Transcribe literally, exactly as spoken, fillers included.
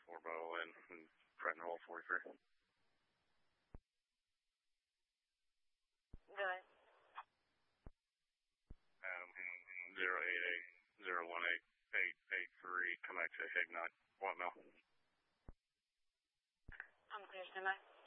four Bravo in and threaten hole forty-three. Go ahead. Adam, zero eight eight, zero one eight, eight eight three, come back to Ignite. What now? I'm clear, stand by.